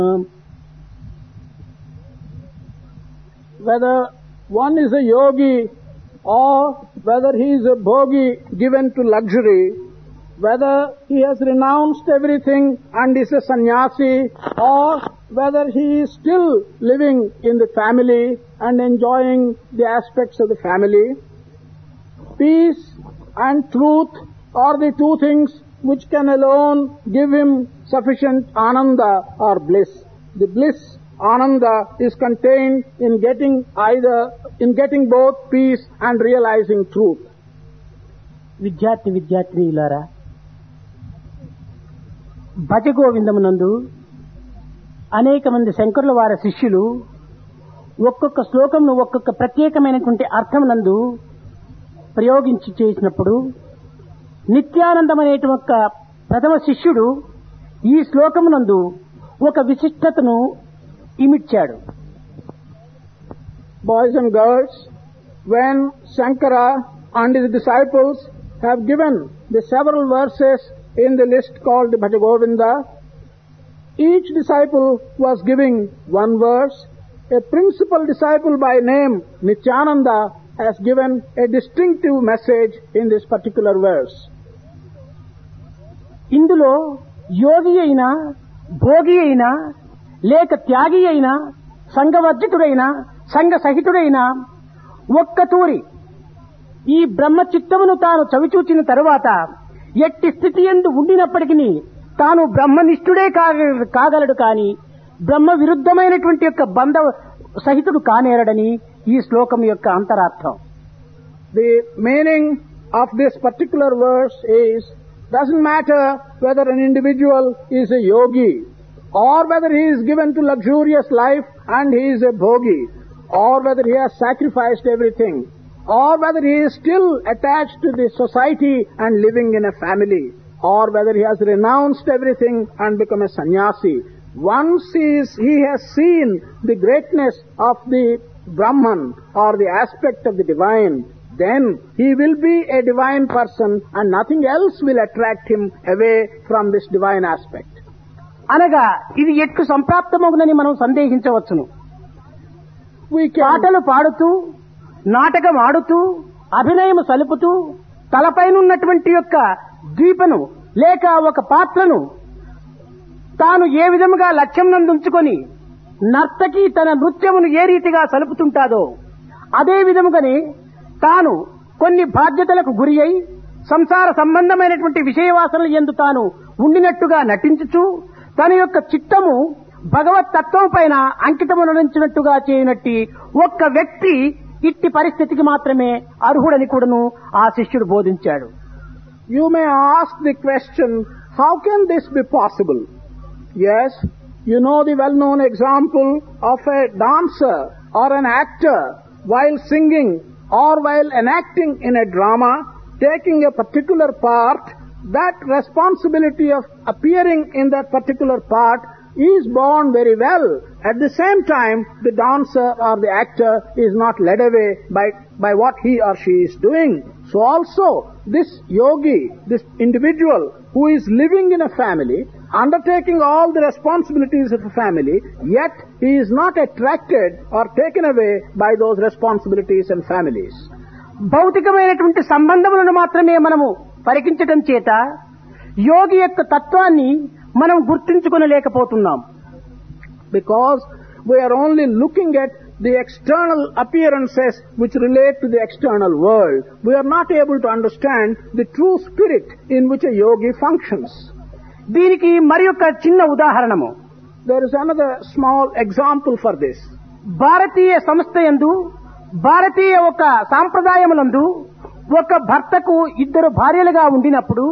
Whether one is a yogi or whether he is a bhogi given to luxury, whether he has renounced everything and is a sannyasi, or whether he is still living in the family and enjoying the aspects of the family, peace and truth are the two things which can alone give him sufficient ananda or bliss. The bliss, ananda, is contained in getting both peace and realizing truth. విద్యార్థినీలారా, భజగోవిందమునందు అనేక మంది శంకరుల వారి శిష్యులు ఒక్కొక్క శ్లోకంను ఒక్కొక్క ప్రత్యేకమైనటువంటి అర్థమునందు ప్రయోగించి చేసినప్పుడు నిత్యానందం అనేటువంటి ప్రథమ శిష్యుడు ఈ శ్లోకమునందు ఒక విశిష్టతను ఇమిడ్చాడు. Boys and girls, when Shankara and his disciples have given the several verses in the list called the Bhajagovinda, each disciple was giving one verse. A principal disciple by name Nityananda has given a distinctive message in this particular verse. ఇందులో యోగి అయినా, భోగి అయినా, లేక త్యాగి అయినా, సంఘవర్జితుడైనా, సంఘ సహితుడైనా ఒక్కతూరి ఈ బ్రహ్మచిత్తమును తాను చవిచూచిన తరువాత ఎట్టి స్థితి యందు ఉండినప్పటికీ తాను బ్రహ్మనిష్ఠుడే కాగలడు కాని బ్రహ్మ విరుద్ధమైనటువంటి యొక్క బంధ సహితుడు కానేరడని ఈ శ్లోకం యొక్క అంతరార్థం. The meaning of this particular verse is, doesn't matter whether an individual is a yogi, or whether he is given to luxurious life and he is a bhogi, or whether he has sacrificed everything, or whether he is still attached to the society and living in a family, or whether he has renounced everything and become a sannyasi. Once he has seen the greatness of the Brahman or the aspect of the divine, then he will be a divine person and nothing else will attract him away from this divine aspect. అనగా ఇది ఎట్లు సంప్రాప్తమగునని మనం సందేహించవచ్చును. పాటలు పాడుతూ, నాటకం ఆడుతూ, అభినయం సలుపుతూ, తలపైనున్నటువంటి యొక్క ద్వీపను లేక ఒక పాత్రను తాను ఏ విధముగా లక్ష్యం నందుంచుకొని నర్తకి తన నృత్యమును ఏ రీతిగా సలుపుతుంటాదో అదే విధముగానే తాను కొన్ని బాధ్యతలకు గురి అయి సంసార సంబంధమైనటువంటి విషయవాసనల యందు తాను ఉండినట్టుగా నటించుచు తన యొక్క చిత్తము భగవత్ తత్వం పైన అంకితమునరించినట్టుగా చేయనట్టి ఒక్క వ్యక్తి ఇట్టి పరిస్థితికి మాత్రమే అర్హుడని కూడాను ఆ శిష్యుడు బోధించాడు. You may ask the question, how can this be possible? Yes, you know the well-known example of a dancer or an actor while singing or while enacting in a drama, taking a particular part. That responsibility of appearing in that particular part is borne very well. At the same time, the dancer or the actor is not led away by what he or she is doing. So also, this yogi, this individual who is living in a family, undertaking all the responsibilities of a family, yet he is not attracted or taken away by those responsibilities and families. భౌతికమైనటువంటి సంబంధములను మాత్రమే మనము పరికించడం చేత యోగి యొక్క తత్వాన్ని మనం గుర్తించుకొనలేకపోతున్నాం. Because we are only looking at the external appearances which relate to the external world. We are not able to understand the true spirit in which a yogi functions. దీనికి మరి ఒక చిన్న ఉదాహరణము. There is another small example for this. భారతీయ సంస్థ యందు, భారతీయ ఒక సాంప్రదాయములందు ఒక భర్తకు ఇద్దరు భార్యలుగా ఉండినప్పుడు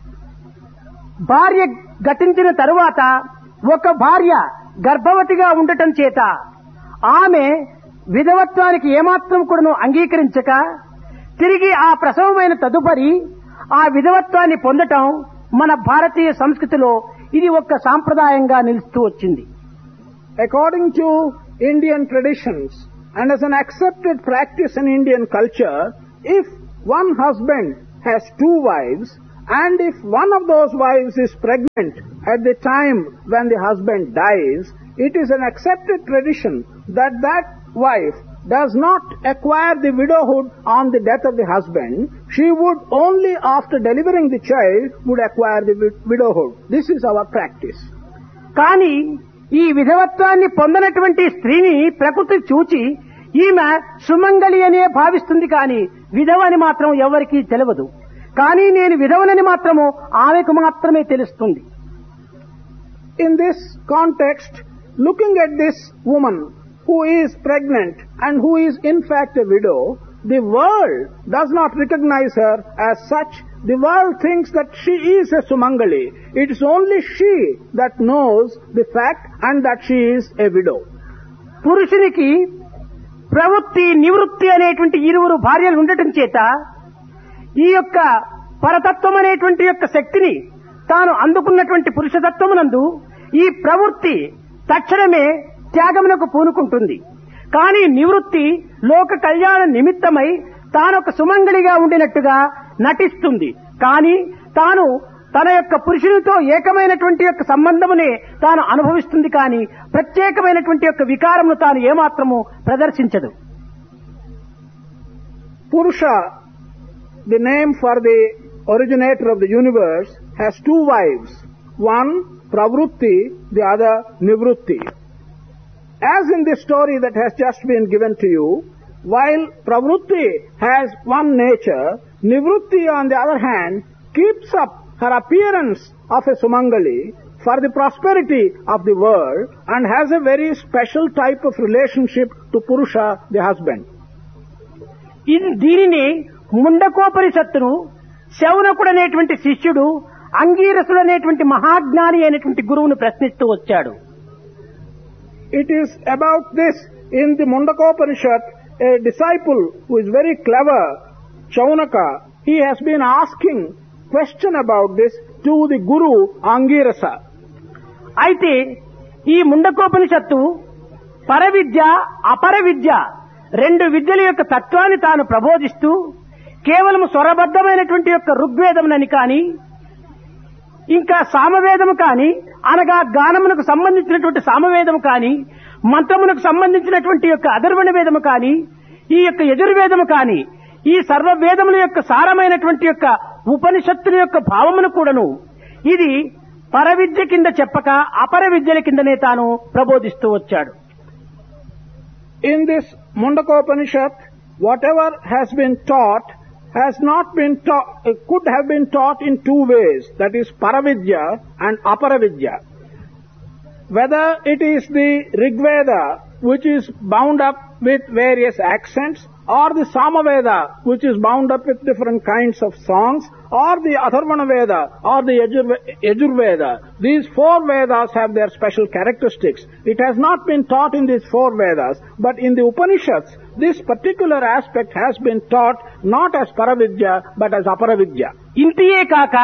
భార్య గతించిన తరువాత ఒక భార్య గర్భవతిగా ఉండటం చేత ఆమె విధవత్వానికి ఏమాత్రం కూడాను అంగీకరించక తిరిగి ఆ ప్రసవమైన తదుపరి ఆ విధవత్వాన్ని పొందటం మన భారతీయ సంస్కృతిలో ఇది ఒక సాంప్రదాయంగా నిలుస్తూ వచ్చింది. According to Indian traditions and as an accepted practice in Indian culture, if one husband has two wives and if one of those wives is pregnant at the time when the husband dies, it is an accepted tradition that wife does not acquire the widowhood on the death of the husband. She would only after delivering the child would acquire the widowhood. This is our practice. కానీ ఈ విధవత్వాన్ని పొందనటువంటి స్త్రీని ప్రకృతి చూచి ఈమె సుమంగళి అనే భావిస్తుంది, కానీ విధవని మాత్రం ఎవరికీ తెలియదు. కానీ నేను విధవనని మాత్రము ఆమెకు మాత్రమే తెలుస్తుంది. In this context, looking at this woman who is pregnant and who is in fact a widow, the world does not recognize her as such. The world thinks that she is a Sumangali. It is only she that knows the fact and that she is a widow. పురుషునికి ప్రవృత్తి నివృత్తి అనేటువంటి ఇరువురు భార్యలు ఉండటం చేత ఈ యొక్క పరతత్వం అనేటువంటి యొక్క శక్తిని తాను అందుకున్నటువంటి పురుషతత్వమునందు ఈ ప్రవృత్తి తక్షణమే త్యాగమునకు పూనుకుంటుంది. కానీ నివృత్తి లోక కళ్యాణ నిమిత్తమై తానొక సుమంగళిగా ఉండినట్టుగా నటిస్తుంది. కానీ తాను తన యొక్క పురుషునితో ఏకమైనటువంటి యొక్క సంబంధమునే తాను అనుభవిస్తుంది, కానీ ప్రత్యేకమైనటువంటి యొక్క వికారమును తాను ఏమాత్రము ప్రదర్శించదు. Purusha, the name for the originator of the universe, has two wives. One Pravrutti, the other Nivrutti. As in the story that has just been given to you, while Pravrutti has one nature, Nivrutti on the other hand keeps up her appearance of a Sumangali for the prosperity of the world and has a very special type of relationship to Purusha, the husband. దీనిని ముండకోపనిషత్తును శౌనకుడు అనేటువంటి శిష్యుడు అంగీరసుడు అనేటువంటి మహాజ్ఞాని అయినటువంటి గురువును ప్రశ్నిస్తూ వచ్చాడు. It is about this in the Mundakopanishad, a disciple who is very clever, Chaunaka, he has been asking question about this to the Guru Angirasa. అయితే ఈ ముండకోపనిషత్తు పరవిద్య అపర విద్య రెండు విద్యల యొక్క తత్వాన్ని తాను ప్రబోధిస్తూ కేవలం స్వరబద్ధమైనటువంటి యొక్క ఋగ్వేదమునని కానీ ఇంకా సామవేదము కానీ అనగా గానమునకు సంబంధించినటువంటి సామవేదము కానీ మంత్రమునకు సంబంధించినటువంటి యొక్క అధర్వణ వేదము కానీ ఈ యొక్క యజుర్వేదము కానీ ఈ సర్వవేదముల యొక్క సారమైనటువంటి యొక్క ఉపనిషత్తుల యొక్క భావమును కూడాను ఇది పరవిద్య కింద చెప్పక అపర విద్యల కిందనే తాను ప్రబోధిస్తూ వచ్చాడు. In this Mundakopanishad, whatever has been taught has not been taught, could have been taught in two ways, that is Paravidya and Aparavidya. Whether it is the Rigveda, which is bound up with various accents, or the Samaveda, which is bound up with different kinds of songs, or the Atharvana Veda, or the Yajurveda. These four Vedas have their special characteristics. It has not been taught in these four Vedas, but in the Upanishads, this particular aspect has been taught not as Paravidya, but as Aparavidya. ఇంతియే కాక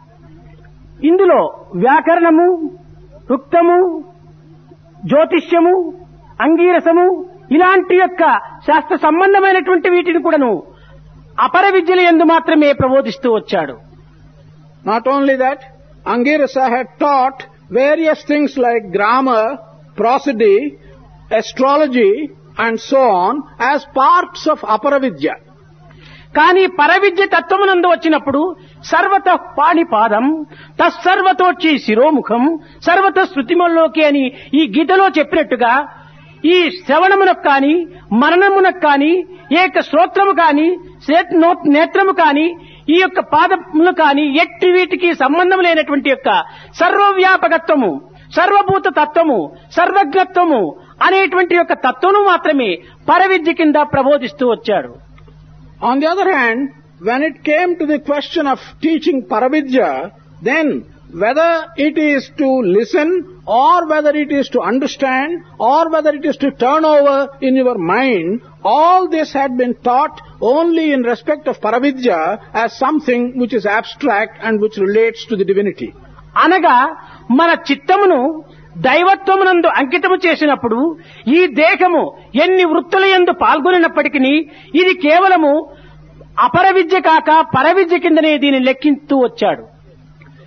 ఇందులో వ్యాకరణము, రుక్తము, జ్యోతిష్యము, అంగీరసము ఇలాంటి యొక్క శాస్త్ర సంబంధమైనటువంటి వీటిని కూడాను అపర విద్యల యందు మాత్రమే ప్రబోధిస్తూ వచ్చాడు. Not only that, Angirasa had taught various things like grammar, prosody, astrology and so on as parts of Aparavidya. కానీ పరవిద్య తత్వమునందు వచ్చినప్పుడు సర్వత పాణిపాదం తస్సర్వతోచి శిరోముఖం సర్వత శృతిమల్లోకి అని ఈ గీతలో చెప్పినట్టుగా ఈ శ్రవణమునకు కాని మరణమునకు కాని ఏక శ్రోత్రము కాని నేత్రము కాని ఈ యొక్క పాదములు కాని ఎట్టి వీటికి సంబంధం లేనటువంటి యొక్క సర్వవ్యాపకత్వము, సర్వభూత తత్వము, సర్వజ్ఞత్వము అనేటువంటి యొక్క తత్వము మాత్రమే పరవిద్య కింద ప్రబోధిస్తూ వచ్చాడు. On the other hand, when it came to the question of teaching Paravidya, then whether it is to listen or whether it is to understand or whether it is to turn over in your mind, all this had been taught only in respect of Paravidya as something which is abstract and which relates to the divinity. అనగా మన చిత్తమును దైవత్వమునందు అంకితము చేసినప్పుడు ఈ దేహము ఎన్ని వృత్తుల యందు పాల్గొనినప్పటికీ ఇది కేవలము అపర విద్య కాక పరవిద్య కిందనే దీన్ని లెక్కిస్తూ వచ్చాడు.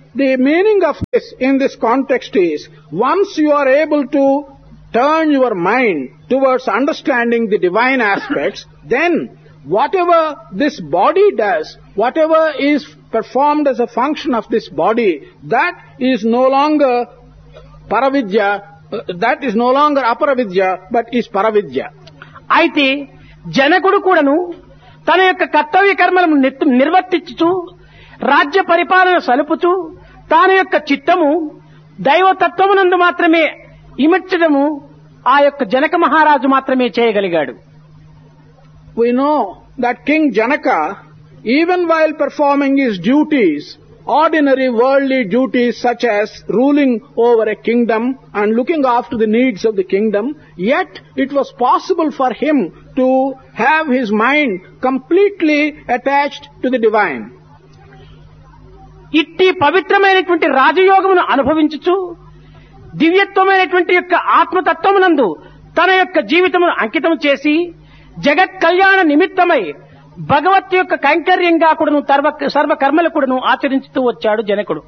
The meaning of this in this context is, once you are able to turn your mind towards understanding the divine aspects, then whatever this body does, whatever is performed as a function of this body, that is no longer paravidya, that is no longer aparavidya, but is paravidya. అయితే జనకుడు కూడాను తన యొక్క కర్తవ్య కర్మలను నిర్వర్తించుతూ రాజ్య పరిపాలన సలుపుతూ తాను యొక్క చిత్తము దైవతత్వమునందు మాత్రమే ఇమర్చడము ఆ యొక్క జనక మహారాజు మాత్రమే చేయగలిగాడు. We know that King Janaka, even while performing his duties, ordinary worldly duties such as ruling over a kingdom and looking after the needs of the kingdom, yet it was possible for him to have his mind completely attached to the divine. ఇట్టి పవిత్రమైనటువంటి రాజయోగమును అనుభవించుచు దివ్యత్వమైనటువంటి యొక్క ఆత్మతత్వమునందు తన యొక్క జీవితమును అంకితం చేసి జగత్ కళ్యాణ నిమిత్తమై భగవత్ యొక్క కైంకర్యంగా కూడాను సర్వకర్మలు కూడాను ఆచరించుతూ వచ్చాడు జనకుడు.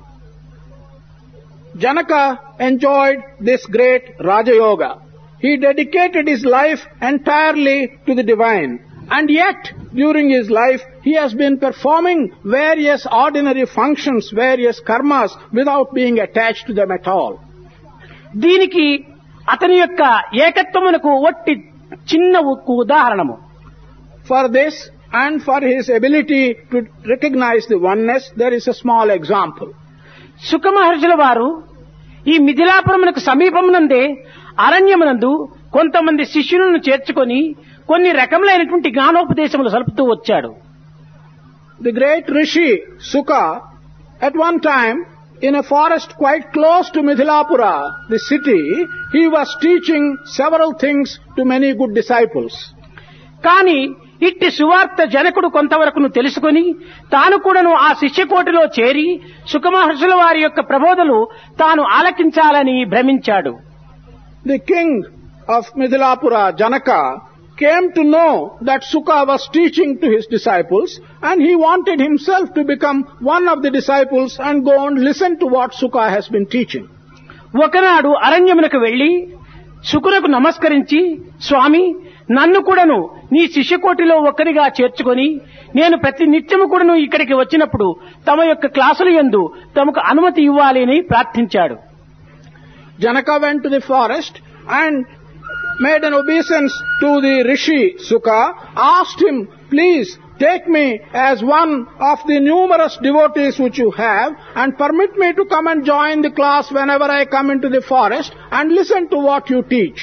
Janaka enjoyed this great Raja Yoga. He dedicated his life entirely to the divine. And yet, during his life, he has been performing various ordinary functions, various karmas, without being attached to them at all. దీనికి అతని యొక్క ఏకత్వమునకు ఒట్టి చిన్న ఉదాహరణము. For this and for his ability to recognize the oneness, there is a small example. Shuka మహర్షుల వారు ఈ మిథిలాపురమునకు సమీపమునందే అరణ్యమునందు కొంతమంది శిష్యులను చేర్చుకొని కొన్ని రకములైనటువంటి జ్ఞానోపదేశములు సలుపుతూ వచ్చాడు. The great Rishi Suka, at one time, in a forest quite close to Mithilapura, the city, he was teaching several things to many good disciples. కానీ ఇట్టి సువార్త జనకుడు కొంతవరకును తెలుసుకొని తాను కూడాను ఆ శిష్యకోటిలో చేరి శుకమహర్షుల వారి యొక్క ప్రబోధలు తాను ఆలకించాలని భ్రమించాడు. The king of Mithilapura, Janaka, came to know that Suka was teaching to his disciples, and he wanted himself to become one of the disciples and go and listen to what Suka has been teaching. ఒకనాడు అరణ్యమునకు వెళ్లి శుకునకు నమస్కరించి, స్వామి, నన్ను కూడాను నీ శిష్యకోటిలో ఒక్కరిగా చేర్చుకొని నేను ప్రతి నిత్యము కూడాను ఇక్కడికి వచ్చినప్పుడు తమ యొక్క క్లాసుల యందు తమకు అనుమతి ఇవ్వాలి అని ప్రార్థించాడు. Janaka went to the forest and made an obeisance to the Rishi Suka, asked him, please take me as one of the numerous devotees which you have and permit me to come and join the class whenever I come into the forest and listen to what you teach.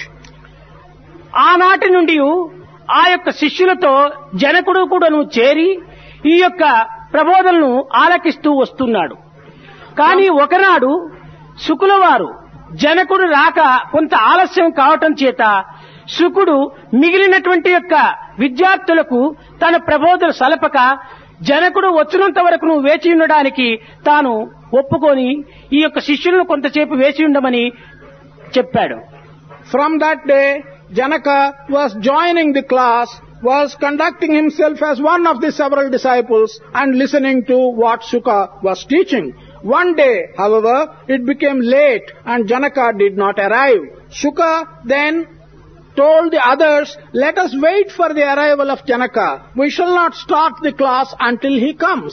ఆనాటి నుండి ఆ యొక్క శిష్యులతో జనకుడు కూడాను చేరి ఈ యొక్క ప్రబోధనను ఆలకిస్తూ వస్తున్నాడు. కానీ ఒకనాడు శుకుల వారు జనకుడు రాక కొంత ఆలస్యం కావటం చేత శుకుడు మిగిలినటువంటి యొక్క విద్యార్థులకు తన ప్రబోధన సలపక జనకుడు వచ్చినంత వరకు వేచి ఉండడానికి తాను ఒప్పుకొని ఈ యొక్క శిష్యులను కొంతసేపు వేచి ఉండమని చెప్పాడు. From that day, Janaka was joining the class, was conducting himself as one of the several disciples and listening to what Suka was teaching. One day, however, it became late and Janaka did not arrive. Suka then told the others, let us wait for the arrival of Janaka. We shall not start the class until he comes.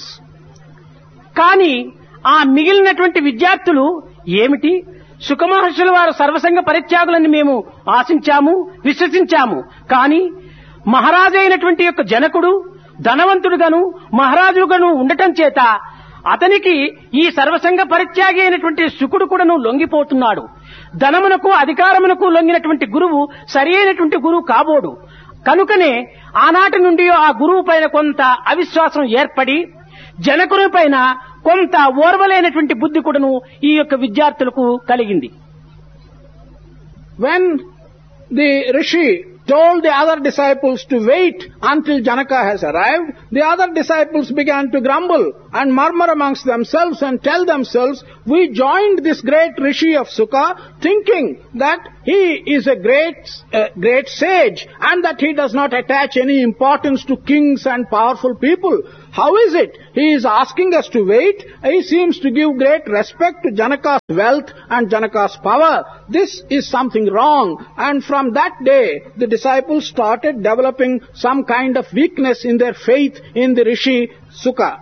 కానీ ఆ మిగిలినటువంటి విద్యార్థులు ఏమిటి, శుకమహర్షుల వారు సర్వసంగ పరిత్యాగులని మేము ఆశించాము, విశ్వసించాము. కానీ మహారాజు అయినటువంటి యొక్క జనకుడు ధనవంతుడుగాను మహారాజుగాను ఉండటం చేత అతనికి ఈ సర్వసంగ పరిత్యాగి అయినటువంటి శుకుడు కూడాను లొంగిపోతున్నాడు. ధనమునకు అధికారమునకు లొంగినటువంటి గురువు సరి అయినటువంటి గురువు కాబోడు. కనుకనే ఆనాటి నుండి ఆ గురువు పైన కొంత అవిశ్వాసం ఏర్పడి జనకుని పైన కొంత ఓర్వలేనటువంటి బుద్ధి కూడాను ఈ యొక్క విద్యార్థులకు కలిగింది. When the Rishi told the other disciples to wait until Janaka has arrived, the other disciples began to grumble and murmur amongst themselves and tell themselves, we joined this great Rishi of Sukha thinking that he is a great sage and that he does not attach any importance to kings and powerful people. How is it? He is asking us to wait. He seems to give great respect to Janaka's wealth and Janaka's power. This is something wrong. And from that day, the disciples started developing some kind of weakness in their faith in the Rishi Sukha.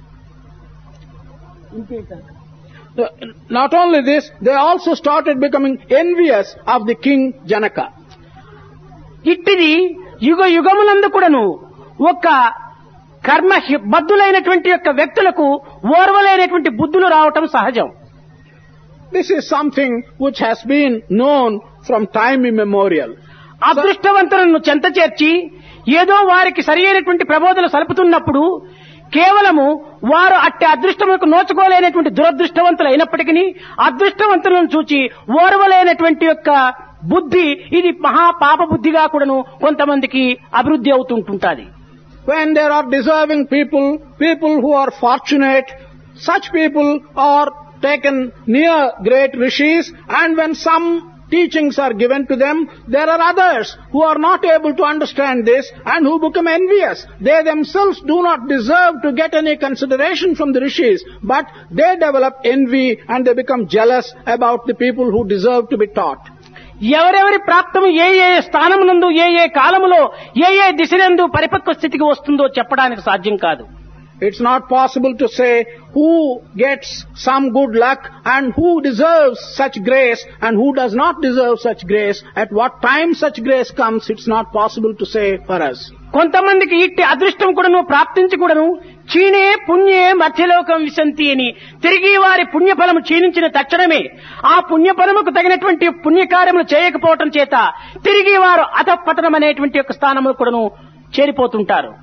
Not only this, they also started becoming envious of the king Janaka. ఇట్టిది యుగ యుగములందు కూడాను ఒక కర్మ బద్ధులైనటువంటి యొక్క వ్యక్తులకు ఓర్వలైనటువంటి బుద్ధులు రావటం సహజం. This is something which has been known from time immemorial. అదృష్టవంతులను చెంత చేర్చి ఏదో వారికి సరి అయినటువంటి ప్రబోధనలు సలుపుతున్నప్పుడు కేవలము వారు అట్టి అదృష్టములకు నోచుకోలేనటువంటి దురదృష్టవంతులు అయినప్పటికీ అదృష్టవంతులను చూచి ఓర్వలేనటువంటి యొక్క బుద్ధి ఇది మహా పాప బుద్ధిగా కూడాను కొంతమందికి అభివృద్ధి అవుతుంటుంది. When there are deserving people who are fortunate, such people are taken near great rishis, and when some teachings are given to them, there are others who are not able to understand this and who become envious. They themselves do not deserve to get any consideration from the rishis, but they develop envy and they become jealous about the people who deserve to be taught. ఎవరెవరి ప్రాప్తము ఏ ఏ స్థానమునందు ఏ ఏ కాలములో ఏ ఏ దిశనందు పరిపక్వ స్థితికి వస్తుందో చెప్పడానికి సాధ్యం కాదు. It's not possible to say who gets some good luck and who deserves such grace and who does not deserve such grace. At what time such grace comes, it's not possible to say for us. కొంతమందికి ఇట్టి అదృష్టం కూడాను ప్రాప్తించి కూడాను క్షీణే పుణ్యే మధ్యలోకం విశంతి అని తిరిగి వారి పుణ్యఫలము క్షీణించిన తక్షణమే ఆ పుణ్యఫలముకు తగినటువంటి పుణ్యకార్యములు చేయకపోవటం చేత తిరిగి వారు అధపతనం అనేటువంటి యొక్క స్థానములు కూడాను చేరిపోతుంటారు.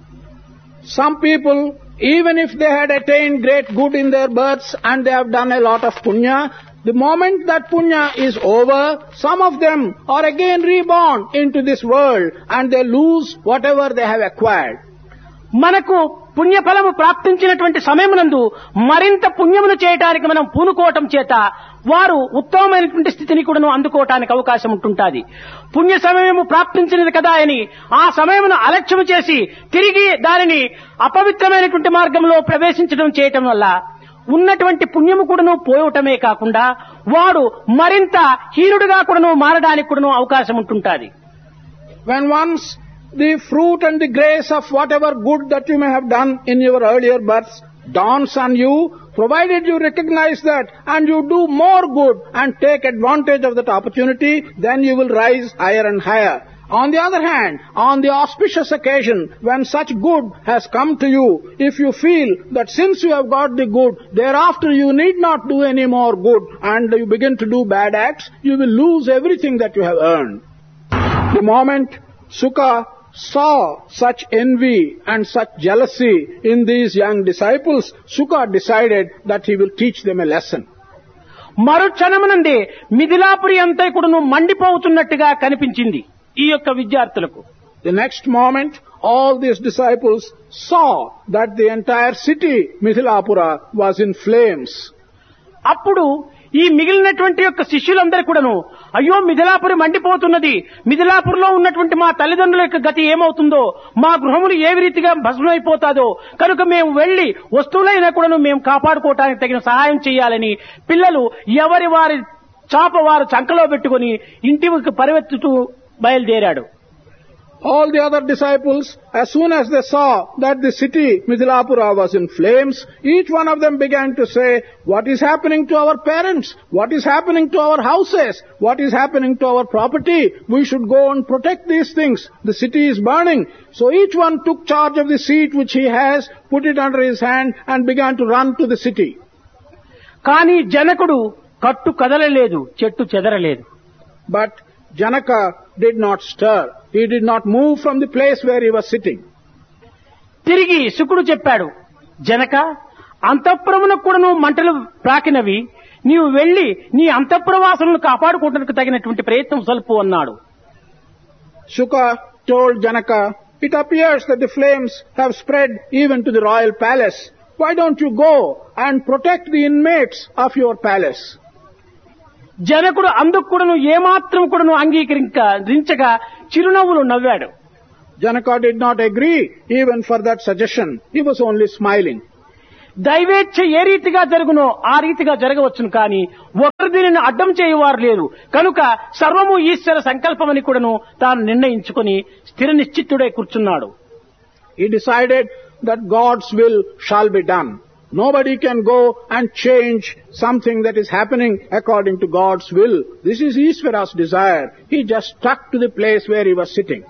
Some people, even if they had attained great good in their births and they have done a lot of punya, the moment that punya is over, some of them are again reborn into this world and they lose whatever they have acquired. మనకు పుణ్యఫలము ప్రాప్తించినటువంటి సమయమునందు మరింత పుణ్యమును చేయడానికి మనం పూనుకోవటం చేత వారు ఉత్తమమైనటువంటి స్థితిని కూడా అందుకోవటానికి అవకాశం ఉంటుంటుంది. పుణ్య సమయము ప్రాప్తించినది కదా అని ఆ సమయమును అలక్ష్యము చేసి తిరిగి దానిని అపవిత్రమైనటువంటి మార్గంలో ప్రవేశించడం చేయటం వల్ల ఉన్నటువంటి పుణ్యము కూడాను పోవటమే కాకుండా వాడు మరింత హీనుడుగా కూడాను మారడానికి కూడాను అవకాశం ఉంటుంటుంది. When once the fruit and the grace of whatever good that you may have done in your earlier births dawns on you, provided you recognize that and you do more good and take advantage of that opportunity, then you will rise higher and higher. On the other hand, on the auspicious occasion when such good has come to you, if you feel that since you have got the good, thereafter you need not do any more good and you begin to do bad acts, you will lose everything that you have earned. The moment Sukha saw such envy and such jealousy in these young disciples, Sukha decided that he will teach them a lesson. మరుక్షణమునందే Mithilapuri అంతా కూడాను మండిపోతున్నట్టుగా కనిపించింది ఈ యొక్క విద్యార్థులకు. The next moment, all these disciples saw that the entire city, Mithilapura, was in flames. అప్పుడు ఈ మిగిలినటువంటి యొక్క శిష్యులందరూ కూడాను అయ్యో మిథిలాపురి మండిపోతున్నది, మిథిలాపురిలో ఉన్నటువంటి మా తల్లిదండ్రుల యొక్క గతి ఏమవుతుందో, మా గృహములు ఏ రీతిగా భస్మైపోతాదో, కనుక మేము వెళ్లి వస్తువులైనా కూడాను మేము కాపాడుకోవటానికి తగిన సహాయం చేయాలని పిల్లలు ఎవరి వారి చాప వారు చంకలో పెట్టుకుని ఇంటికి పరిగెత్తుతూ బయలుదేరాడు. All the other disciples, as soon as they saw that the city, Mithilapura, was in flames, each one of them began to say, what is happening to our parents? What is happening to our houses? What is happening to our property? We should go and protect these things. The city is burning. So each one took charge of the seat which he has, put it under his hand and began to run to the city. కానీ జనకుడు కట్టు కదలలేదు, చెట్టు చెదరలేదు. But Janaka did not stir. He did not move from the place where he was sitting. తిరిగి శుకుడు చెప్పాడు, జనక అంతఃపురమునకు కూడాను మంటలు ప్రాకినవి, నీవు వెళ్లి నీ అంతఃపుర వాసులను కాపాడుకోవడానికి తగినటువంటి ప్రయత్నం సల్పు అన్నాడు. Shuka told Janaka, "It appears that the flames have spread even to the royal palace. Why don't you go and protect the inmates of your palace?" జనకుడు అందుకు కూడాను ఏమాత్రం కూడాను అంగీకరించగా చిరునవ్వులు నవ్వాడు. Janaka did not agree even for that suggestion. He was only smiling. దైవేచ్ఛ ఏ రీతిగా జరుగునో ఆ రీతిగా జరగవచ్చును, కానీ ఒకరు దీనిని అడ్డం చేయవారు లేరు. కనుక సర్వము ఈశ్వర సంకల్పమని కూడాను తాను నిర్ణయించుకుని స్థిర నిశ్చిత్తుడై కూర్చున్నాడు. He decided that God's will shall be done. Nobody can go and change something that is happening according to God's will. This is Ishvara's desire. He just stuck to the place where he was sitting.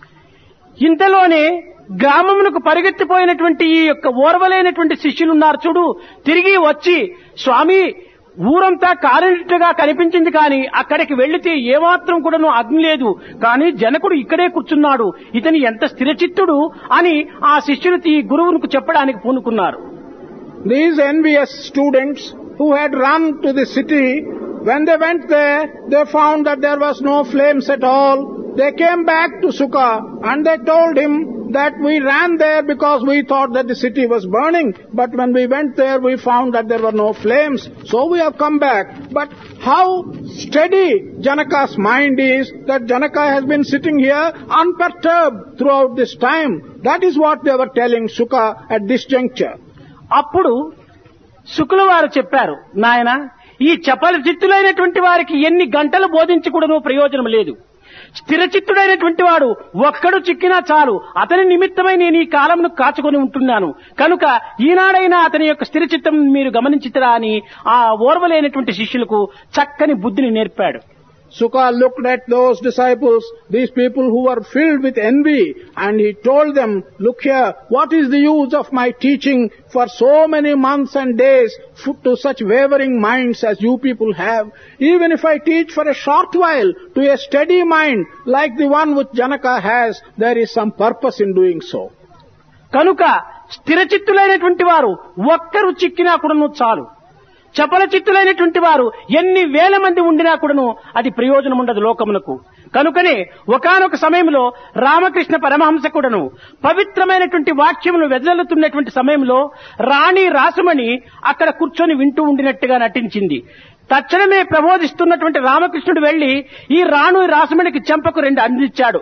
ఇంతలోనే గ్రామమునకు పరిగెత్తిపోయినటువంటి ఈ యొక్క ఓర్వలేనటువంటి శిష్యులున్నారు చూడు, తిరిగి వచ్చి స్వామి ఊరంతా కాలినట్టుగా కనిపించింది, కానీ అక్కడికి వెళ్లితే ఏమాత్రం కూడాను అగ్ని లేదు, కానీ జనకుడు ఇక్కడే కూర్చున్నాడు, ఇతని ఎంత స్థిరచిత్తుడు అని ఆ శిష్యులు ఈ గురువుకు చెప్పడానికి పూనుకున్నారు. These envious students who had run to the city, when they went there, they found that there was no flames at all. They came back to Shuka and they told him that we ran there because we thought that the city was burning, but when we went there we found that there were no flames, so we have come back. But how steady Janaka's mind is, that Janaka has been sitting here unperturbed throughout this time. That is what they were telling Shuka at this juncture. అప్పుడు శుకుల వారు చెప్పారు, నాయన ఈ చపల చిత్తులైనటువంటి వారికి ఎన్ని గంటలు బోధించి కూడాను ప్రయోజనం లేదు. స్థిరచిత్తుడైనటువంటి వాడు ఒక్కడు చిక్కినా చాలు, అతని నిమిత్తమై నేను ఈ కాలమును కాచుకొని ఉంటున్నాను, కనుక ఈనాడైనా అతని యొక్క స్థిరచిత్తం మీరు గమనించితరా అని ఆ ఓర్వలేనటువంటి శిష్యులకు చక్కని బుద్ధిని నేర్పాడు. Shuka looked at those disciples, these people who were filled with envy, and he told them, "Look here, what is the use of my teaching for so many months and days to such wavering minds as you people have? Even if I teach for a short while to a steady mind like the one which Janaka has, there is some purpose in doing so." కనుక స్థిరచిత్తులైనటువంటి వారు ఒక్కరు చిక్కినా కూడాను చాలు, చపల చిత్తులైనటువంటి వారు ఎన్ని వేల మంది ఉండినా కూడాను అది ప్రయోజనం ఉండదు లోకమునకు. కనుకనే ఒకానొక సమయంలో రామకృష్ణ పరమహంస కూడాను పవిత్రమైనటువంటి వాక్యమును వెదజల్లుతున్నటువంటి సమయంలో రాణి రాసమణి అక్కడ కూర్చొని వింటూ ఉండినట్టుగా నటించింది. తక్షణమే ప్రబోధిస్తున్నటువంటి రామకృష్ణుడు వెళ్లి ఈ రాణి రాసమణికి చెంపకు 2 అందించాడు,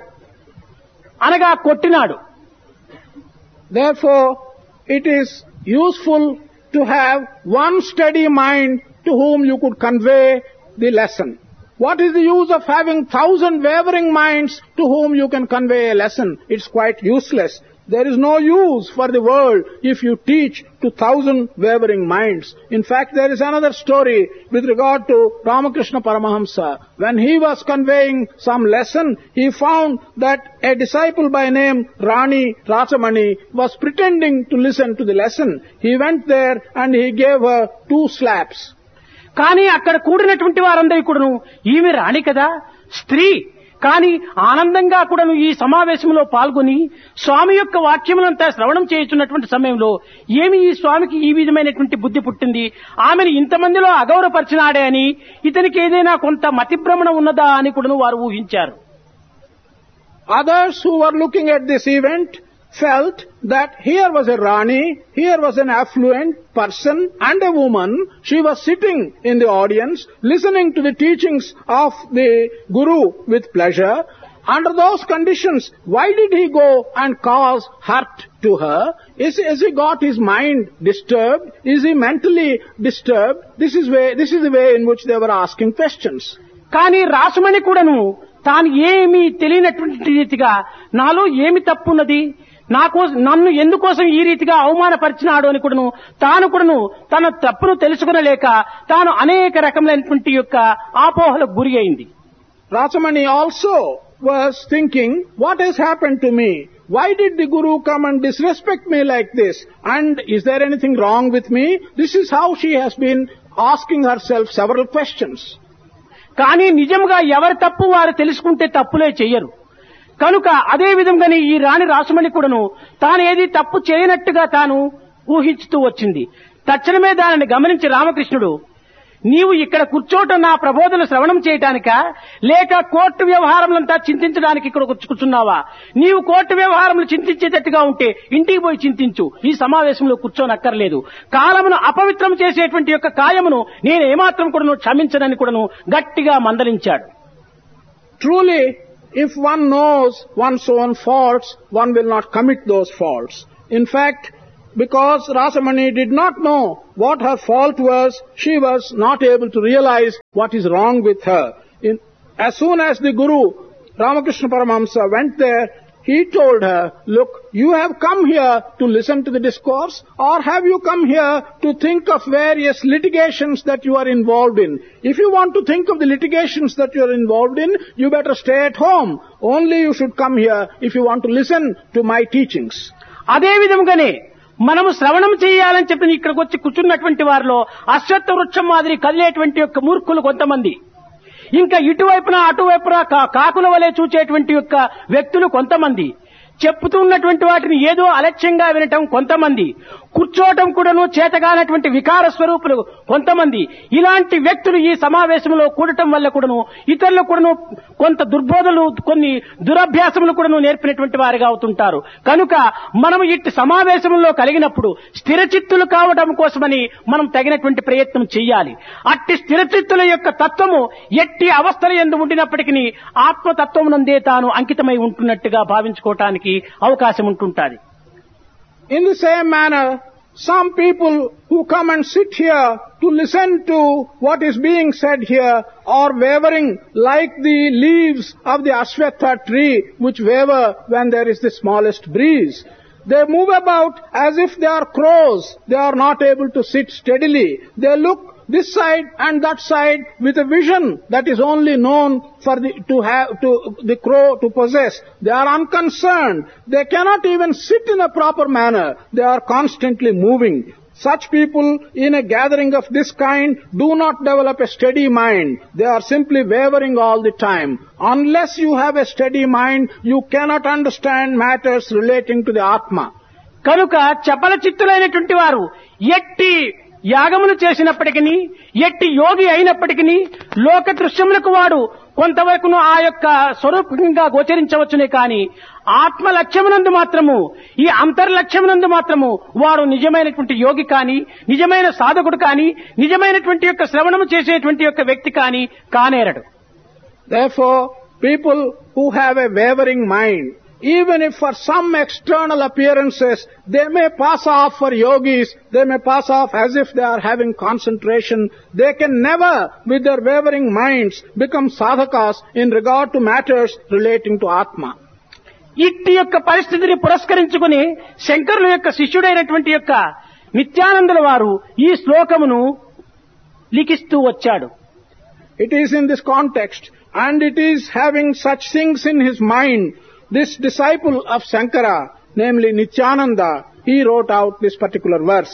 అనగా కొట్టినాడు. Therefore, it is useful to have one steady mind to whom you could convey the lesson. What is the use of having 1,000 wavering minds to whom you can convey a lesson? It's quite useless. There is no use for the world if you teach to 1,000 wavering minds. In fact, there is another story with regard to Ramakrishna Paramahamsa. When he was conveying some lesson, he found that a disciple by name Rani Rasamani was pretending to listen to the lesson. He went there and he gave her 2 slaps. కానీ అక్కడ కూడినటువంటి వారందరూ కూడాను ఈమె రాణి కదా, స్త్రీ, కానీ ఆనందంగా కూడాను ఈ సమావేశంలో పాల్గొని స్వామి యొక్క వాక్యములంతా శ్రవణం చేయుచున్నటువంటి సమయంలో ఏమి ఈ స్వామికి ఈ విధమైనటువంటి బుద్ధి పుట్టింది, ఆమెను ఇంతమందిలో అగౌరవపరిచినాడే అని, ఇతనికి ఏదైనా కొంత మతిభ్రమణ ఉన్నదా అని కూడాను వారు ఊహించారు. Others who were looking at this event felt that here was a Rani, here was an affluent person and a woman. She was sitting in the audience, listening to the teachings of the Guru with pleasure. Under those conditions, why did he go and cause hurt to her? Is he got his mind disturbed? Is he mentally disturbed? This is the way in which they were asking questions. కానీ రాసుమణి కూడాను తాను ఏమీ తెలియనటువంటి రీతిగా నాలో ఏమి తప్పున్నది, నన్ను ఎందుకోసం ఈ రీతిగా అవమానపరిచినాడు అని కూడాను తాను కూడాను తన తప్పును తెలుసుకునలేక తాను అనేక రకములైనటువంటి యొక్క ఆపోహలకు గురి అయింది. Rasamani also was thinking, what has happened to me? Why did the Guru come and disrespect me like this? And is there anything wrong with me? This is how she has been asking herself several questions. కానీ నిజంగా ఎవరి తప్పు వారు తెలుసుకుంటే తప్పులే చెయ్యరు. కనుక అదే విధంగానే ఈ రాణి రాసమణి కూడాను తాను ఏది తప్పు చేయనట్టుగా తాను ఊహించుతూ వచ్చింది. తక్షణమే దానిని గమనించి రామకృష్ణుడు, నీవు ఇక్కడ కూర్చోవటం నా ప్రబోధన శ్రవణం చేయటానికా, లేక కోర్టు వ్యవహారములంతా చింతించడానికి ఇక్కడ కూర్చున్నావా? నీవు కోర్టు వ్యవహారములు చింతించేటట్టుగా ఉంటే ఇంటికి పోయి చింతించు, ఈ సమావేశంలో కూర్చోనక్కర్లేదు. కాలమును అపవిత్రం చేసేటువంటి యొక్క కాయమును నేను ఏమాత్రం కూడాను క్షమించనని కూడాను గట్టిగా మందలించాడు. Truly, if one knows one's own faults, one will not commit those faults. In fact, because Rasamani did not know what her fault was, she was not able to realize what is wrong with her. As soon as the Guru, Ramakrishna Paramahamsa, went there, he told her, look, you have come here to listen to the discourse, or have you come here to think of various litigations that you are involved in? If you want to think of the litigations that you are involved in, you better stay at home. Only you should come here if you want to listen to my teachings. అదే విధంగానే మనము శ్రవణం చేయాలని చెప్పి ఇక్కడికి వచ్చి కూర్చున్నటువంటి వారిలో అశ్వత్థ వృక్షం మాదిరి కదిలేటువంటి యొక్క మూర్ఖులు కొంతమంది, ఇంకా ఇటువైపున అటువైపున కాకుల వలె చూచేటువంటి యొక్క వ్యక్తులు కొంతమంది, చెప్పుతున్నటువంటి వాటిని ఏదో అలక్ష్యంగా వినటం కొంతమంది, కూర్చోవటం కూడాను చేతగానటువంటి వికార స్వరూపులు కొంతమంది, ఇలాంటి వ్యక్తులు ఈ సమావేశంలో కూడటం వల్ల కూడాను ఇతరులు కూడాను కొంత దుర్బోధలు, కొన్ని దురభ్యాసములు కూడాను నేర్పినటువంటి వారిగా అవుతుంటారు. కనుక మనం ఇట్టి సమావేశంలో కలిగినప్పుడు స్థిరచిత్తులు కావడం కోసమని మనం తగినటువంటి ప్రయత్నం చెయ్యాలి. అట్టి స్థిరచిత్తుల యొక్క తత్వము ఎట్టి అవస్థల యందు ఉండినప్పటికీ ఆత్మతత్వమునందే తాను అంకితమై ఉంటున్నట్టుగా భావించుకోవటానికి అవకాశం ఉంటుంటుంది. In the same manner, some people who come and sit here to listen to what is being said here are wavering like the leaves of the Ashwatha tree which waver when there is the smallest breeze. They move about as if they are crows. They are not able to sit steadily. They look this side and that side with a vision that is only known for the crow to possess. They are unconcerned. They cannot even sit in a proper manner. They are constantly moving. Such people in a gathering of this kind do not develop a steady mind. They are simply wavering all the time. Unless you have a steady mind, you cannot understand matters relating to the Atma. కనుక చపల చిత్తులైనటువంటి వారు ఎట్టి యాగములు చేసినప్పటికీ, ఎట్టి యోగి అయినప్పటికీ లోక దృశ్యములకు వాడు కొంతవరకును ఆ యొక్క స్వరూపంగా గోచరించవచ్చునే కానీ ఆత్మ లక్ష్యమునందు మాత్రము, ఈ అంతర్లక్ష్యమునందు మాత్రము వాడు నిజమైనటువంటి యోగి కానీ, నిజమైన సాధకుడు కానీ, నిజమైనటువంటి యొక్క శ్రవణము చేసేటువంటి యొక్క వ్యక్తి కానీ కానేరడు. Therefore, people who have a wavering mind, even if for some external appearances they may pass off for yogis, they may pass off as if they are having concentration, they can never with their wavering minds become sadhakas in regard to matters relating to Atma. ఇట్టి యొక్క పరిస్థితిని పురస్కరించుకుని శంకరుల యొక్క శిష్యుడైనటువంటి యొక్క నిత్యానందుల వారు ఈ శ్లోకమును లిఖిస్తూ వచ్చాడు. It is in this context, and it is having such things in his mind, this disciple of Shankara, namely Nityananda, he wrote out this particular verse.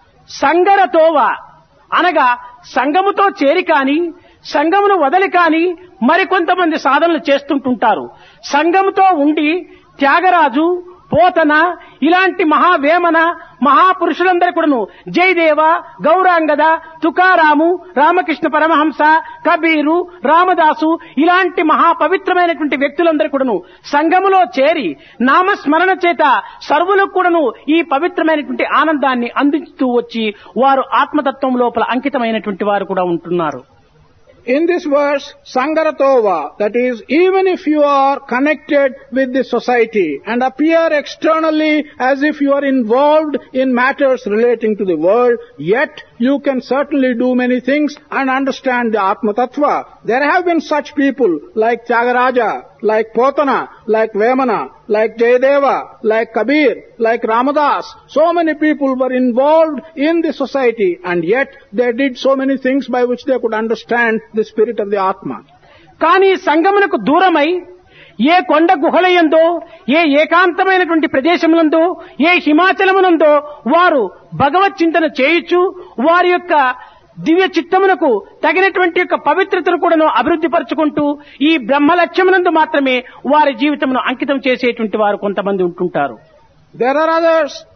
సంగరతోవ అనగా సంగముతో చేరి కాని, సంగమును వదలి కాని మరికొంతమంది సాధనలు చేస్తుంటుంటారు. సంగముతో ఉండి త్యాగరాజు, పోతన ఇలాంటి మహావేమన మహాపురుషులందరూ కూడాను జయదేవ, గౌరాంగద, తుకారాము, రామకృష్ణ పరమహంస, కబీరు, రామదాసు ఇలాంటి మహాపవిత్రమైనటువంటి వ్యక్తులందరూ కూడాను సంఘములో చేరి నామస్మరణ చేత సర్వులకు కూడాను ఈ పవిత్రమైనటువంటి ఆనందాన్ని అందిస్తూ వచ్చి వారు ఆత్మతత్వం లోపల అంకితమైనటువంటి వారు కూడా ఉంటున్నారు. In this verse, Sangaratova, that is, even if you are connected with the society and appear externally as if you are involved in matters relating to the world, yet you can certainly do many things and understand the Atma Tattva. There have been such people like Tyagaraja, like Potana, like Vemana, like Jayadeva, like Kabir, like Ramadas. So many people were involved in the society and yet they did so many things by which they could understand the spirit of the Atma. కానీ సంగమునకు దూరమై ఏ కొండ గుహలయందో, ఏ ఏకాంతమైనటువంటి ప్రదేశములందో, ఏ హిమాచలమునందో వారు భగవత్ చింతన చేయుచు వారి యొక్క దివ్య చిత్తమునకు తగినటువంటి యొక్క పవిత్రతను కూడాను అభివృద్ధి పరుచుకుంటూ ఈ బ్రహ్మ లక్ష్యమునందు మాత్రమే వారి జీవితమును అంకితం చేసేటువంటి వారు కొంతమంది ఉంటుంటారు. There are others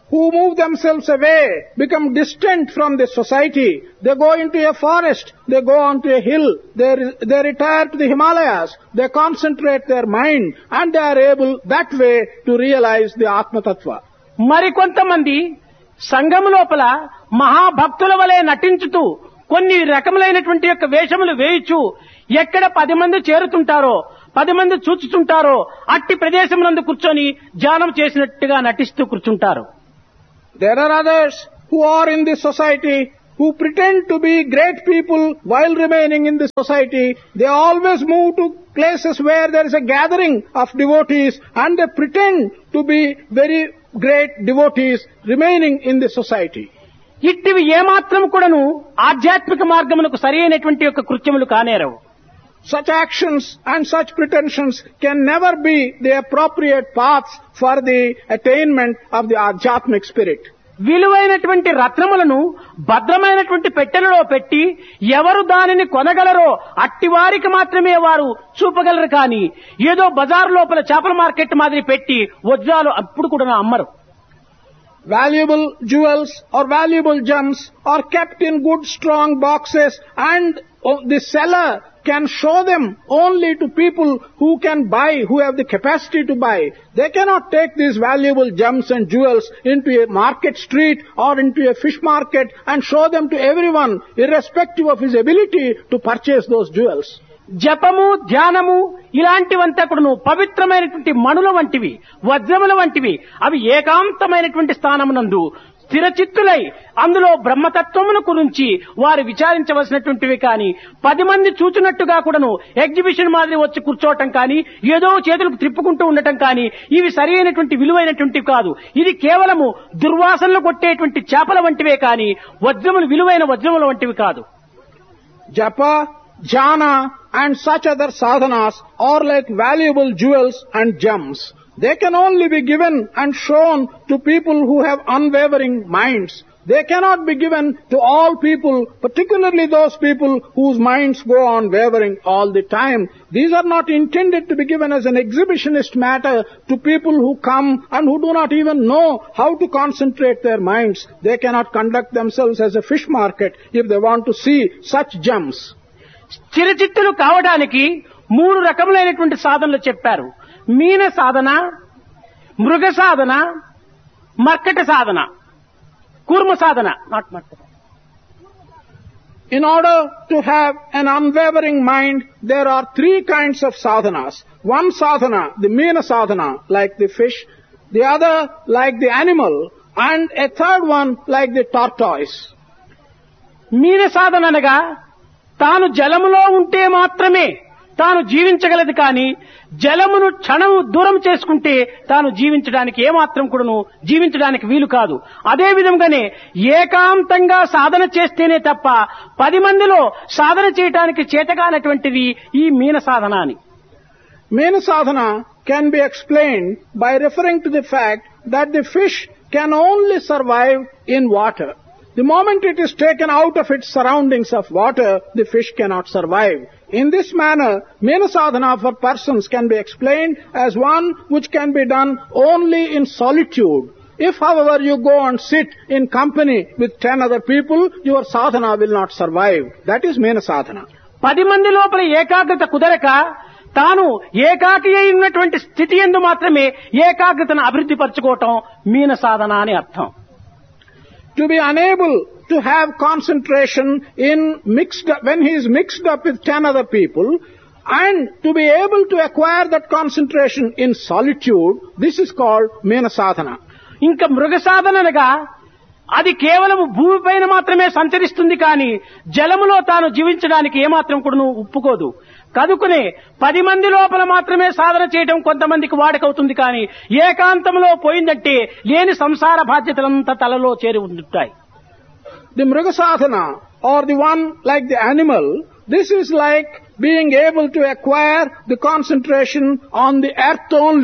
who move themselves away, become distant from the society. They go into a forest, they go onto a hill, they retire to the Himalayas, they concentrate their mind and they are able that way to realize the Atma Tattva. మరికొంతమంది సంఘం లోపల మహాభక్తుల వలె నటించుతూ కొన్ని రకములైనటువంటి యొక్క వేషములు వేయచ్చు ఎక్కడ 10 మంది చేరుతుంటారో 10 మంది చూచుతుంటారో అట్టి ప్రదేశమునందు కూర్చొని ధ్యానం చేసినట్టుగా నటిస్తూ కూర్చుంటారు. There are others who are in this society who pretend to be great people while remaining in the society. They always move to places where there is a gathering of devotees and they pretend to be very great devotees remaining in the society. ఇట్టివి ఏమాత్రం కూడాను ఆధ్యాత్మిక మార్గమునకు సరైనటువంటి యొక్క కృత్యములు కానేరవు. Such actions and such pretensions can never be the appropriate paths for the attainment of the Adhyatmic spirit. విలువైనటువంటి రత్నములను భద్రమైనటువంటి పెట్టెలలో పెట్టి ఎవరు దానిని కొనగలరో అట్టి వారికి మాత్రమే వారు చూపగలరు కానీ ఏదో బజార్ లోపల చేపల మార్కెట్ మాదిరి పెట్టి వజ్రాలు అప్పుడు కూడా అమ్మరు. Valuable jewels or valuable gems are kept in good strong boxes and the seller can show them only to people who can buy, who have the capacity to buy. They cannot take these valuable gems and jewels into a market street or into a fish market and show them to everyone irrespective of his ability to purchase those jewels. జపము ధ్యానము ఇలాంటివంతా కూడాను పవిత్రమైనటువంటి మణుల వంటివి వజ్రముల వంటివి అవి ఏకాంతమైనటువంటి స్థానమునందు స్థిరచిత్తులై అందులో బ్రహ్మతత్వమును గురించి వారు విచారించవలసినటువంటివి కానీ 10 మంది చూచినట్టుగా కూడాను ఎగ్జిబిషన్ మాదిరి వచ్చి కూర్చోవటం కానీ ఏదో చేతులకు త్రిప్పుకుంటూ ఉండటం కానీ ఇవి సరైనటువంటి విలువైనటువంటివి కాదు. ఇది కేవలము దుర్వాసనలు కొట్టేటువంటి చేపల వంటివే కానీ వజ్రములు విలువైన వజ్రముల వంటివి కాదు. Japa, jhana and such other sadhanas are like valuable jewels and gems. They can only be given and shown to people who have unwavering minds. They cannot be given to all people, particularly those people whose minds go on wavering all the time. These are not intended to be given as an exhibitionist matter to people who come and who do not even know how to concentrate their minds. They cannot conduct themselves as a fish market if they want to see such gems. స్థిరచిత్తులు కావడానికి 3 రకములైనటువంటి సాధనలు చెప్పారు. మీన సాధన, మృగ సాధన, మర్కట సాధన, కూర్మ సాధన. Not మర్కట. In order to have an unwavering mind, there are 3 kinds of sadhanas. One sadhana, the meena sadhana, like the fish, the other like the animal, and a third one like the tortoise. మీన సాధన అనగా తాను జలములో ఉంటే మాత్రమే తాను జీవించగలదు కానీ జలమును క్షణం దూరం చేసుకుంటే తాను జీవించడానికి ఏమాత్రం కూడాను జీవించడానికి వీలు కాదు. అదే విధంగానే ఏకాంతంగా సాధన చేస్తేనే తప్ప 10 మందిలో సాధన చేయడానికి చేతగానటువంటిది ఈ మీన సాధన అని. Meena sadhana can be explained by referring to the fact that the fish can only survive in water. The moment it is taken out of its surroundings of water, the fish cannot survive. In this manner, Meena sadhana for persons can be explained as one which can be done only in solitude. If, however, you go and sit in company with 10 other people, your sadhana will not survive. That is Meena sadhana. 10 మంది లోపల ఏకాగ్రత కుదరక తాను ఏకాకి అయినటువంటి స్థితి యందు మాత్రమే ఏకాగ్రతను అభివృద్ధి పరచుకోవటం మీన సాధన అని అర్థం. To be unable to have concentration when he is mixed up with 10 other people, and to be able to acquire that concentration in solitude, this is called Meena sadhana. ఇంకా మృగ సాధన అనగా అది కేవలం భూమిపైన మాత్రమే సంచరిస్తుంది కానీ జలములో తాను జీవించడానికి ఏమాత్రం కూడా ఒప్పుకోదు. కనుకనే 10 మంది లోపల మాత్రమే సాధన చేయడం కొంతమందికి వాడకవుతుంది కానీ ఏకాంతంలో పోయిందంటే లేని సంసార బాధ్యతలంతా తలలో చేరి ఉంటాయి. The mruga sadhana, or the one like the animal, this is like being able to acquire the concentration on the earth only.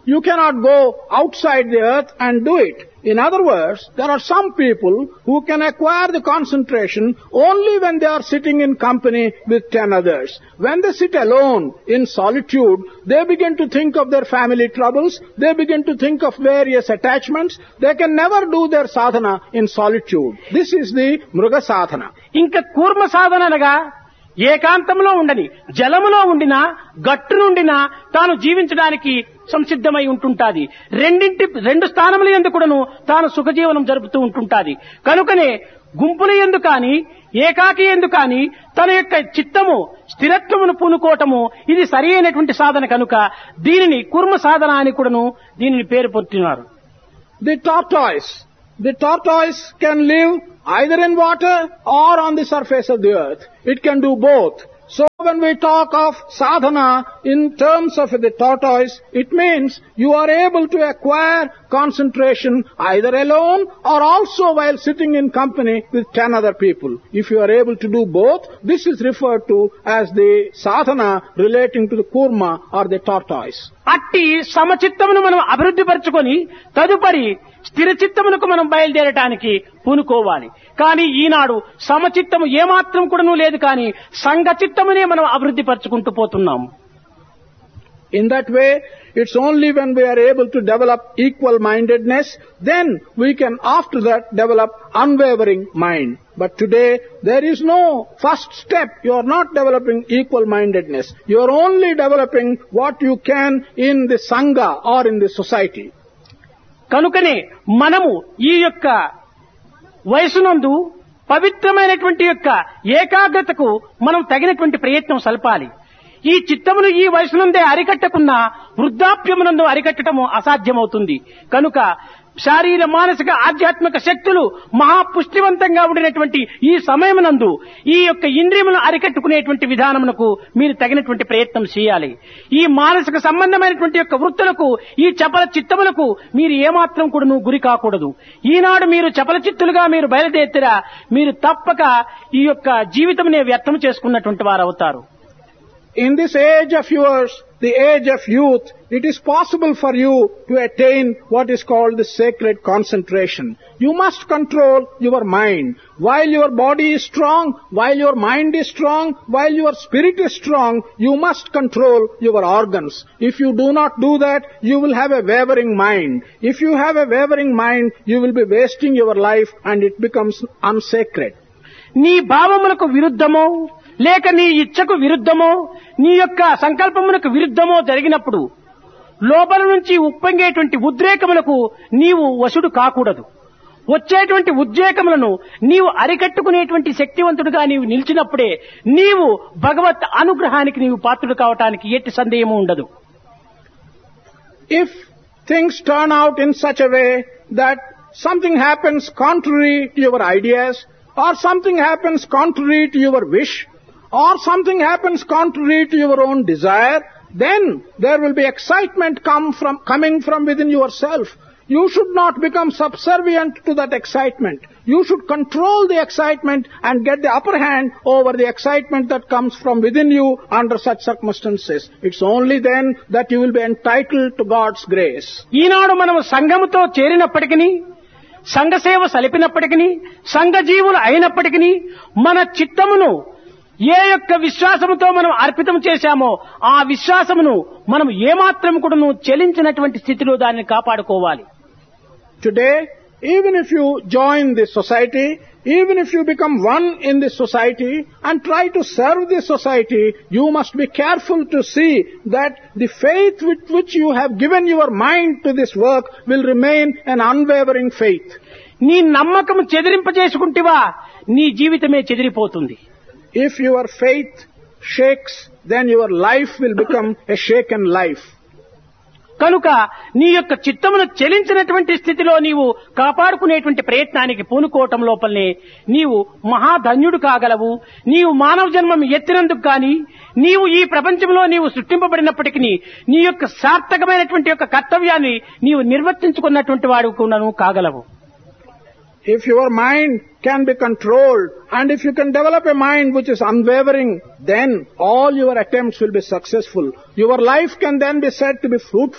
you cannot go outside the earth and do it. In other words, there are some people who can acquire the concentration only when they are sitting in company with 10 others. When they sit alone in solitude, they begin to think of their family troubles, they begin to think of various attachments. They can never do their sadhana in solitude. This is the Mruga sadhana. ఇంకా కూర్మ సాధన అనగా ఏకాంతంలో ఉండని, జలములో ఉండినా గట్టు నుండినా తాను జీవించడానికి సంసిద్ధమై ఉంటుంటాది. రెండు స్థానముల యందు కూడాను తాను సుఖజీవనం జరుపుతూ ఉంటుంటాది. కనుకనే గుంపుల యందు కాని ఏకాకి యందు కాని తన యొక్క చిత్తము స్థిరత్వమును పూనుకోవటము ఇది సరి అయినటువంటి సాధన కనుక దీనిని కూర్మ సాధన అని కూడాను దీనిని పేరు పొందినారు. The tortoise can live either in water or on the surface of the earth. It can do both. So when we talk of sadhana in terms of the tortoise, it means you are able to acquire concentration either alone or also while sitting in company with 10 other people. If you are able to do both, this is referred to as the sadhana relating to the kurma or the tortoise. అట్టి సమచిత్తమును మనం అభివృద్ధి పరచుకొని తదుపరి స్థిర చిత్తమునకు మనం బయలుదేరటానికి పూనుకోవాలి. కానీ ఈనాడు సమచిత్తము ఏమాత్రం కూడాను లేదు, కానీ సంఘ చిత్తమునే మనం అభివృద్ధి పరచుకుంటూ పోతున్నాము. In that way, it's only when we are able to develop equal-mindedness, then we can after that develop unwavering mind. But today, there is no first step. You are not developing equal-mindedness. You are only developing what you can in the Sangha or in the society. కనుకనే మనము ఈ యొక్క వయసునందు పవిత్రమైనటువంటి యొక్క ఏకాగ్రతకు మనం తగినటువంటి ప్రయత్నం సల్పాలి. ఈ చిత్తమును ఈ వయసునందే అరికట్టకున్నా వృద్ధాప్యమునందు అరికట్టడము అసాధ్యమవుతుంది. కనుక శారీర మానసిక ఆధ్యాత్మిక శక్తులు మహాపుష్టివంతంగా ఉండినటువంటి ఈ సమయమునందు ఈ యొక్క ఇంద్రియములను అరికట్టుకునేటువంటి విధానమునకు మీరు తగినటువంటి ప్రయత్నం చేయాలి. ఈ మానసిక సంబంధమైనటువంటి యొక్క వృత్తులకు ఈ చపల చిత్తములకు మీరు ఏమాత్రం కూడా గురి కాకూడదు. ఈనాడు మీరు చపల చిత్తులుగా మీరు బయలుదేరితేరా మీరు తప్పక ఈ యొక్క జీవితమునే వ్యర్థం చేసుకున్నటువంటి వారు అవుతారు. In this age of yours, the age of youth, it is possible for you to attain what is called the sacred concentration. You must control your mind. While your body is strong, while your mind is strong, while your spirit is strong, you must control your organs. If you do not do that, you will have a wavering mind. If you have a wavering mind, you will be wasting your life and it becomes unsacred. నీ భావములకు విరుద్ధమో లేక నీ ఇచ్చకు విరుద్ధమో నీ యొక్క సంకల్పమునకు విరుద్ధమో జరిగినప్పుడు లోపల నుంచి ఉప్పొంగేటువంటి ఉద్రేకములకు నీవు వశుడు కాకూడదు. వచ్చేటువంటి ఉద్రేకములను నీవు అరికట్టుకునేటువంటి శక్తివంతుడుగా నీవు నిలిచినప్పుడే నీవు భగవత్ అనుగ్రహానికి నీవు పాత్రుడు కావటానికి ఎట్టి సందేహము ఉండదు. If things turn out in such a way that something happens contrary to your ideas, or something happens contrary to your wish, or something happens contrary to your own desire, then there will be excitement coming from within yourself. You should not become subservient to that excitement. You should control the excitement and get the upper hand over the excitement that comes from within you under such circumstances. It's only then that you will be entitled to God's grace. ఈనాడు మనము సంఘముతో చేరినప్పటికీ సంఘ సేవ సలిపినప్పటికీ సంఘ జీవులు అయినప్పటికీ మన చిత్తమును ఏ యొక్క విశ్వాసముతో మనం అర్పితం చేశామో ఆ విశ్వాసమును మనం ఏమాత్రం కూడా చెలించినటువంటి స్థితిలో దాన్ని కాపాడుకోవాలి. Today, even if you join this society, even if you become one in this society and try to serve this society, you must be careful to see that the faith with which you have given your mind to this work will remain an unwavering faith. నీ నమ్మకం చెదిరింపజేసుకుంటేవా నీ జీవితమే చెదిరిపోతుంది. If your faith shakes, then your life will become a shaken life. కనుక నీ యొక్క చిత్తమును చెలించినటువంటి స్థితిలో నీవు కాపాడుకునేటువంటి ప్రయత్నానికి పూనుకోవటం లోపలనే నీవు మహాధన్యుడు కాగలవు. నీవు మానవ జన్మం ఎత్తినందుకు గాని నీవు ఈ ప్రపంచంలో నీవు సృష్టింపబడినప్పటికీ నీ యొక్క సార్థకమైనటువంటి యొక్క కర్తవ్యాన్ని నీవు నిర్వర్తించుకున్నటువంటి వాడు కూడాను కాగలవు. If your mind can be controlled and if you can develop a mind which is unwavering, then all your attempts will be successful. Your life can then be said to be fruitful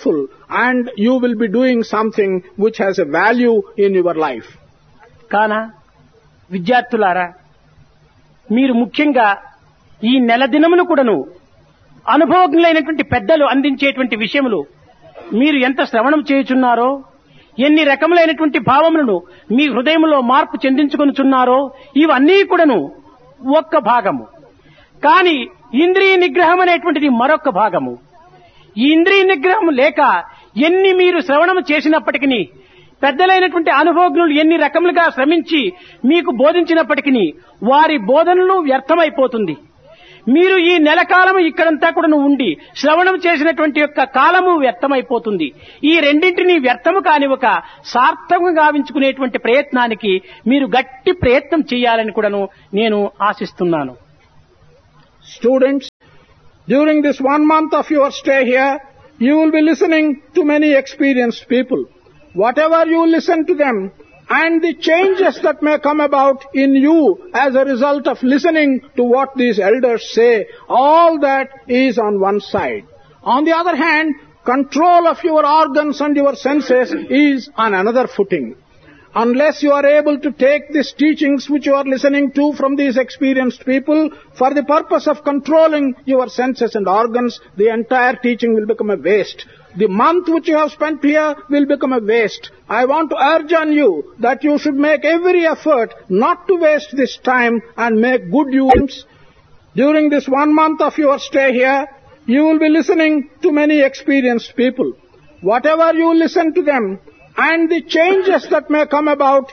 and you will be doing something which has a value in your life. కాన విద్యార్థులారా, మీరు ముఖ్యంగా ఈ నెల దినమును కూడాను అనుభవజ్ఞులైనటువంటి పెద్దలు అందించేటువంటి విషయములు మీరు ఎంత శ్రవణం చేయుచున్నారో, ఎన్ని రకములైనటువంటి భావములను మీ హృదయంలో మార్పు చెందించుకొనుచున్నారో, ఇవన్నీ కూడాను ఒక్క భాగము. కానీ ఇంద్రియ నిగ్రహం అనేటువంటిది మరొక భాగము. ఈ ఇంద్రియ నిగ్రహం లేక ఎన్ని మీరు శ్రవణము చేసినప్పటికీ, పెద్దలైనటువంటి అనుభవజ్ఞులు ఎన్ని రకములుగా శ్రమించి మీకు బోధించినప్పటికీ వారి బోధనలు వ్యర్థమైపోతుంది. మీరు ఈ నెల కాలము ఇక్కడంతా కూడా ఉండి శ్రవణం చేసినటువంటి యొక్క కాలము వ్యర్థమైపోతుంది. ఈ రెండింటినీ వ్యర్థము కానివ్వక సార్థకంగా గావించుకునేటువంటి ప్రయత్నానికి మీరు గట్టి ప్రయత్నం చేయాలని కూడాను నేను ఆశిస్తున్నాను. Students, during this 1 month of your stay here, you will be listening to many experienced people. Whatever you listen to them and the changes that may come about in you as a result of listening to what these elders say, all that is on one side. On the other hand, control of your organs and your senses is on another footing. Unless you are able to take these teachings which you are listening to from these experienced people for the purpose of controlling your senses and organs, the entire teaching will become a waste. The month which you have spent here will become a waste. I want to urge on you that you should make every effort not to waste this time and make good use. During this 1 month of your stay here, you will be listening to many experienced people. Whatever you listen to them and the changes that may come about